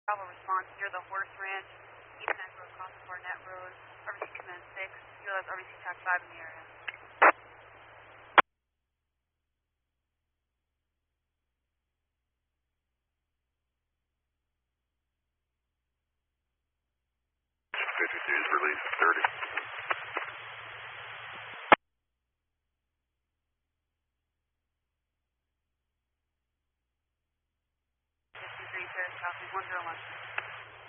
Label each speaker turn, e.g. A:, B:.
A: Bravo response near the Horse Ranch, Ethernet Road, crossing Barnett Road, RBC Command 6, ULS RBC TAC 5 in the area.
B: Is released 30.
A: Copy 101.